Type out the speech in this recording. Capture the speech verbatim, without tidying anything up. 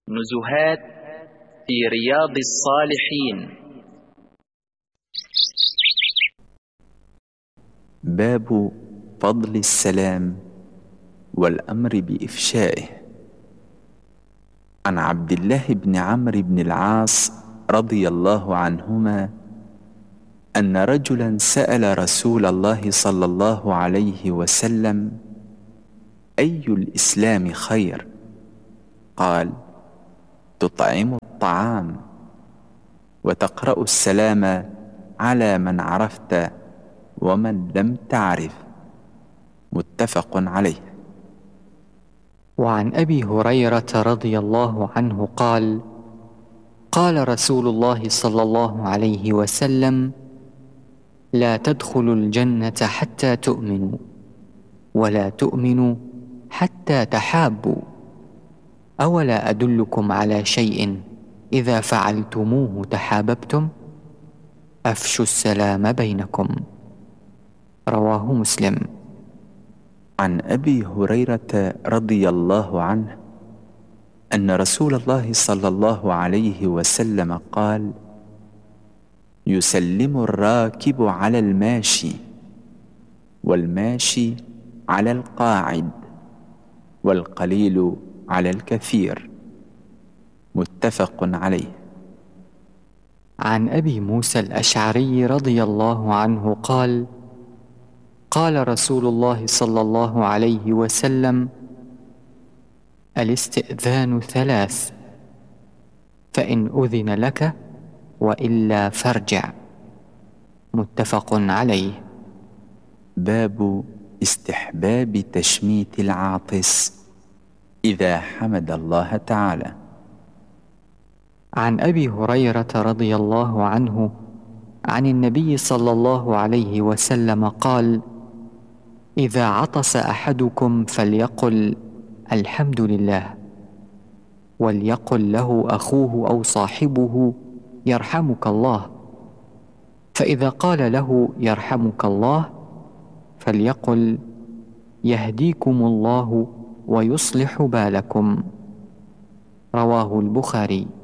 نزهات في رياض الصالحين. باب فضل السلام والأمر بإفشائه. عن عبد الله بن عمرو بن العاص رضي الله عنهما أن رجلا سأل رسول الله صلى الله عليه وسلم: أي الإسلام خير؟ قال: تطعم الطعام وتقرأ السلام على من عرفت ومن لم تعرف. متفق عليه. وعن أبي هريرة رضي الله عنه قال: قال رسول الله صلى الله عليه وسلم: لا تدخلوا الجنة حتى تؤمنوا، ولا تؤمنوا حتى تحابوا. أولا أدلكم على شيء إذا فعلتموه تحاببتم؟ أفشوا السلام بينكم. رواه مسلم. عن أبي هريرة رضي الله عنه أن رسول الله صلى الله عليه وسلم قال: يسلم الراكب على الماشي، والماشي على القاعد، والقليل على الكثير. متفق عليه. عن أبي موسى الأشعري رضي الله عنه قال: قال رسول الله صلى الله عليه وسلم: الاستئذان ثلاث، فإن أذن لك وإلا فارجع. متفق عليه. باب استحباب تشميت العاطس إذا حمد الله تعالى. عن أبي هريرة رضي الله عنه عن النبي صلى الله عليه وسلم قال: إذا عطس أحدكم فليقل الحمد لله، وليقل له أخوه أو صاحبه يرحمك الله، فإذا قال له يرحمك الله فليقل يهديكم الله ويصلح بالكم. رواه البخاري.